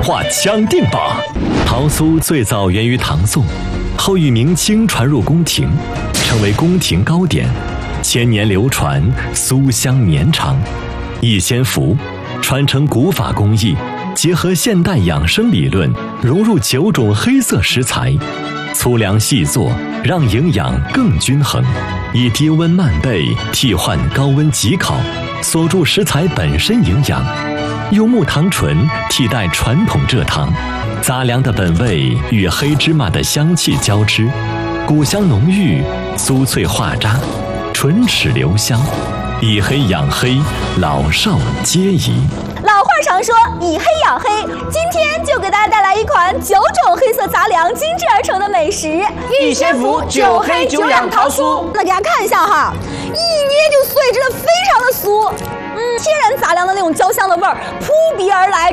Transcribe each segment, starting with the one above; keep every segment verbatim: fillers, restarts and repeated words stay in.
话抢定吧！桃酥最早源于唐宋，后于明清传入宫廷，成为宫廷糕点，千年流传，酥香绵长。逸仙福传承古法工艺，结合现代养生理论，融入九种黑色食材，粗粮细做，让营养更均衡。以低温慢焙替换高温急烤，锁住食材本身营养。用木糖醇替代传统蔗糖，杂粮的本味与黑芝麻的香气交织，谷香浓郁，酥脆化渣，唇齿留香。以黑养黑，老少皆宜。 老话常说以黑养黑，今天就给大家带来一款九种黑色杂粮精制而成的美食—— 逸仙福九黑九养桃酥。 那给大家看一下哈，一捏就碎，真的非常的酥。嗯，天然杂粮的那种焦香的味儿扑鼻而来。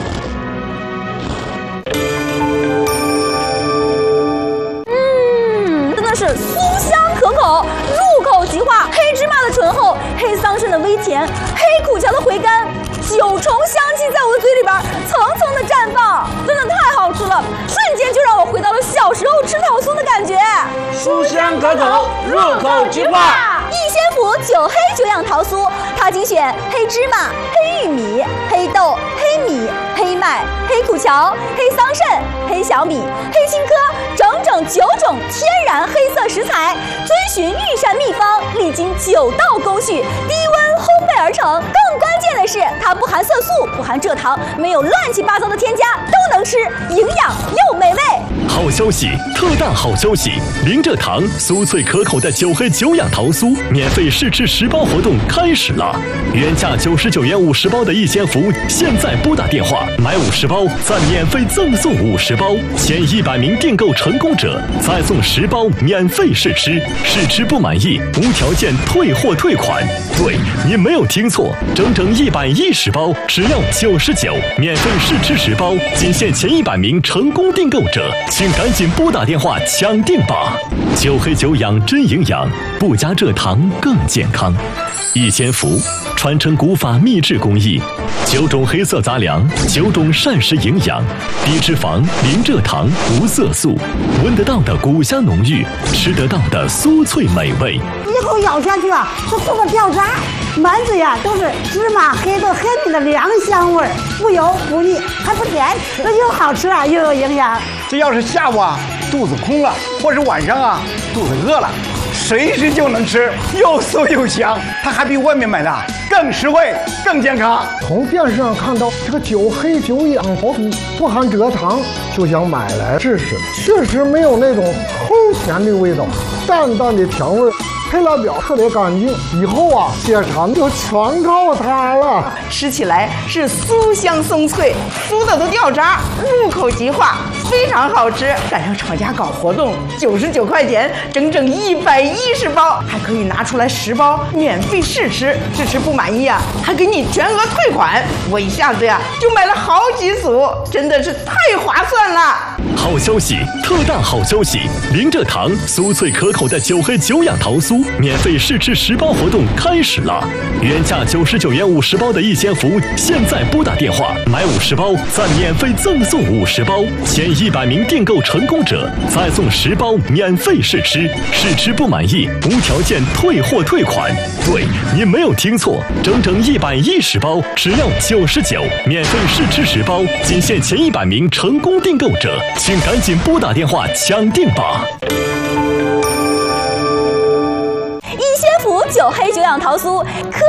嗯，真的是酥香可口，入口即化。黑芝麻的醇厚，黑桑葚的微甜，黑苦荞的回甘。九重香气在我的嘴里边层层的绽放，真的太好吃了，瞬间就让我回到了小时候吃桃酥的感觉。 酥香可口，入口即化。 逸仙福九黑九养桃酥，它精选黑芝麻、黑玉米、黑豆、黑米、黑麦、黑苦荞、黑桑葚、黑小米、黑青稞，整整九种天然黑色食材，遵循御膳秘方，历经九道工序，低温烘焙而成。更关键的是，它不含色素，不含蔗糖，没有乱七八糟的添加，都能吃，营养又美味。 好消息，特大好消息！零蔗糖、酥脆可口的九黑九养桃酥免费试吃十包活动开始了！原价九十九元五十包的逸仙福，现在拨打电话买五十包，再免费赠送五十包，前一百名订购成功者再送十包免费试吃，试吃不满意无条件退货退款。对，你没有听错，整整一百一十包，只要九十九，免费试吃十包，仅限前一百名成功订购者。请赶紧拨打电话抢定吧！九黑九养真营养，不加蔗糖更健康。逸仙福传承古法秘制工艺，九种黑色杂粮，九种膳食营养，低脂肪、零蔗糖、无色素，闻得到的谷香浓郁，吃得到的酥脆美味。 一口咬下去啊，是这么掉渣，满嘴呀都是芝麻、黑豆、黑米的凉香味儿，不油不腻还不甜，那又好吃啊，又有营养。 这要是下午啊肚子空了，或是晚上啊肚子饿了，随时就能吃，又酥又香，它还比外面买的更实惠、更健康。 从电视上看到这个九黑九养桃酥不含蔗糖，就想买来试试，确实没有那种齁甜的味道，淡淡的甜味，配料表特别干净，以后啊解馋就全靠它了。 吃起来是酥香松脆，酥的都掉渣，入口即化，非常好吃。赶上厂家搞活动，九十九块钱，整整一百一十包，还可以拿出来十包免费试吃，试吃不满意啊，还给你全额退款。我一下子呀就买了好几组，真的是太划算了。 好消息，特大好消息！零蔗糖、酥脆可口的九黑九养桃酥免费试吃十包活动开始了！原价九十九元五十包的逸仙福，现在拨打电话买五十包，再免费赠送五十包，前一百名订购成功者再送十包免费试吃，试吃不满意无条件退货退款。对，你没有听错，整整一百一十包，只要九十九，免费试吃十包，仅限前一百名成功订购者。请赶紧拨打电话抢定吧！ 逸仙福九黑九养桃酥。